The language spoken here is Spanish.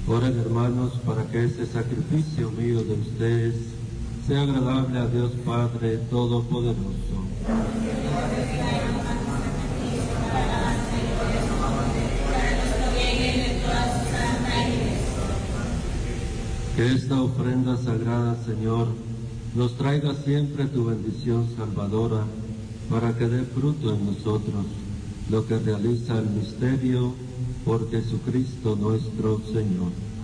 Oren, hermanos, para que este sacrificio mío de ustedes sea agradable a Dios Padre Todopoderoso. Que esta ofrenda sagrada, Señor, nos traiga siempre tu bendición salvadora, para que dé fruto en nosotros lo que realiza el misterio por Jesucristo nuestro Señor.